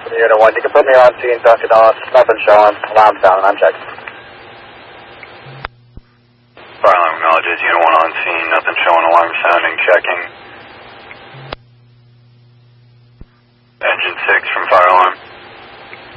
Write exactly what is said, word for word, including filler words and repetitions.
Unit one, you can put me on scene, Dunkin' Donuts, nothing showing, alarm's down, I'm checking. Fire alarm acknowledges, Unit one on scene, nothing showing, alarm sounding, checking. Engine six from fire alarm.